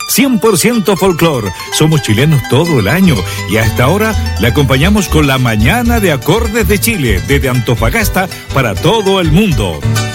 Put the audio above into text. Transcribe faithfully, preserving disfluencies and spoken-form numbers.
cien por ciento folclor. Somos chilenos todo el año y hasta ahora le acompañamos con la mañana de acordes de Chile, desde Antofagasta para todo el mundo.